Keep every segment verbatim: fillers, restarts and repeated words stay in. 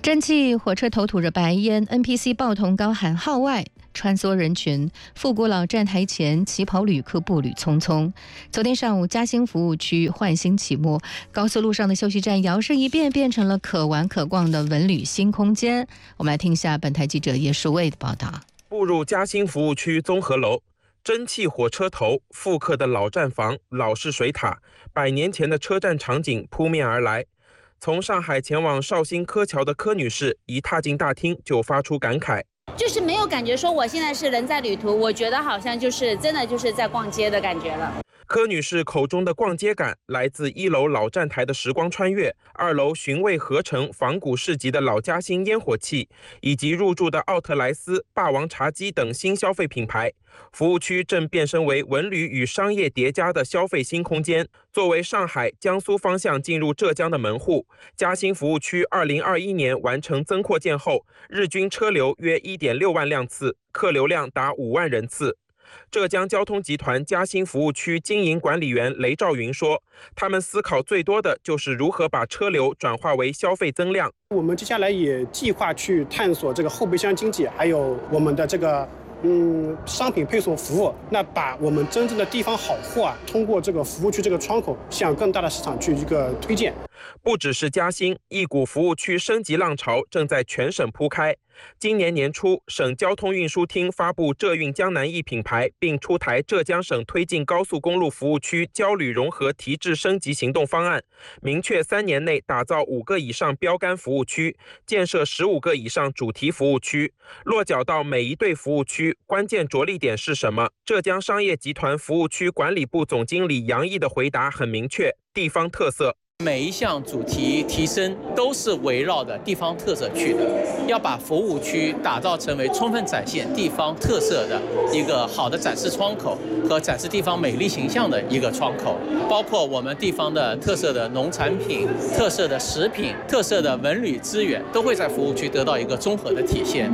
蒸汽火车头吐着白烟 ，N P C 报童高喊号外，穿梭人群，复古老站台前，旗袍旅客步履匆匆。昨天上午，嘉兴服务区换新启幕，高速路上的休息站摇身一变，变成了可玩可逛的文旅新空间。我们来听一下本台记者叶淑卫的报道。 步入嘉兴服务区综合楼，蒸汽火车头、复刻的老站房、老式水塔，百年前的车站场景扑面而来。从上海前往绍兴柯桥的柯女士一踏进大厅就发出感慨， 就是没有感觉说我现在是人在旅途，我觉得好像就是真的就是在逛街的感觉了。 柯女士口中的逛街感来自一楼老站台的时光穿越，二楼寻味合成仿古市集的老嘉兴烟火气，以及入驻的奥特莱斯、霸王茶姬等新消费品牌。服务区正变身为文旅与商业叠加的消费新空间。作为上海、江苏方向进入浙江的门户，嘉兴服务区二零二一年完成增扩建后，日均车流约 一点六万辆次，客流量达五万人次。浙江交通集团嘉兴服务区经营管理员雷兆云说，他们思考最多的就是如何把车流转化为消费增量。 我们接下来也计划去探索这个后备箱经济，还有我们的这个嗯商品配送服务，那把我们真正的地方好货啊，通过这个服务区这个窗口向更大的市场去一个推荐。 不只是嘉兴，一股服务区升级浪潮正在全省铺开。今年年初，省交通运输厅发布浙运江南一品牌，并出台浙江省推进高速公路服务区交旅融合提质升级行动方案，明确三年内打造五个以上标杆服务区，建设十五个以上主题服务区。落脚到每一对服务区，关键着力点是什么？浙江商业集团服务区管理部总经理杨毅的回答很明确：地方特色。 每一项主题提升都是围绕着地方特色去的，要把服务区打造成为充分展现地方特色的一个好的展示窗口和展示地方美丽形象的一个窗口，包括我们地方的特色的农产品、特色的食品、特色的文旅资源，都会在服务区得到一个综合的体现。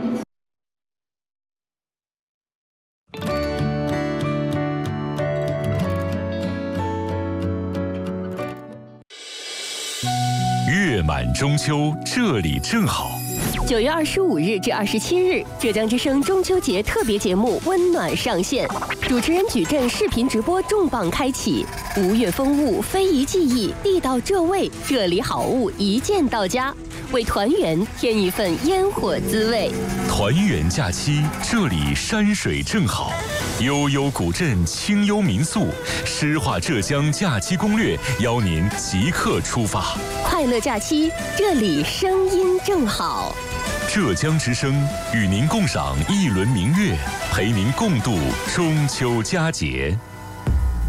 月满中秋，这里正好。 九月二十五日至二十七日，浙江之声中秋节特别节目《温暖》上线，主持人矩阵视频直播重磅开启，吴越风物、非遗技艺、地道浙味，这里好物一键到家，为团圆添一份烟火滋味。 团圆假期，这里山水正好，悠悠古镇，清幽民宿，诗画浙江假期攻略，邀您即刻出发。 快乐假期，这里声音正好。 浙江之声与您共赏一轮明月，陪您共度中秋佳节。